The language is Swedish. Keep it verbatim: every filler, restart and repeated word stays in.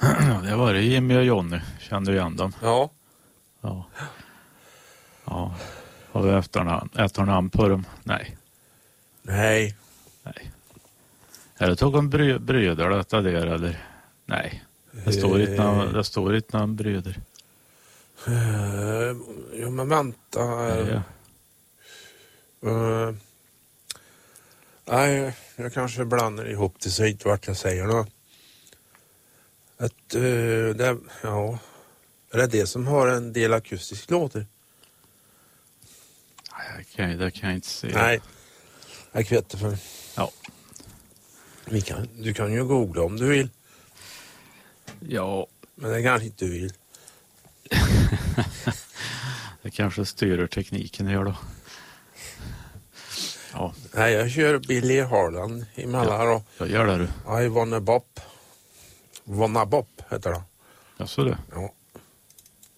Det var det Jimmy och Johnny. Kände du igen dem? Ja. Ja. Ja. Har vi efternamn, efternamn på dem? Nej. Nej. Nej. Är det tog en bry, bröder detta där eller? Nej. Det står inte någon, det står inte någon bröder. Uh, jo men vänta. Ja. Uh, nej, jag kanske blandar ihop det så inte vart jag säger då. Att, uh, det, ja. Är det det som har en del akustisk låter? Okej, okay, det kan jag inte se. Nej, jag vet det för. Ja. Vi kan, du kan ju googla om du vill. Ja. Men det kanske inte du vill. Det kanske styrer tekniken gör då. Ja. Nej, jag kör Billy Harlan emellan då. Jag gör det du. I wanna bop. Wanna bop heter det. Jag så det. Ja.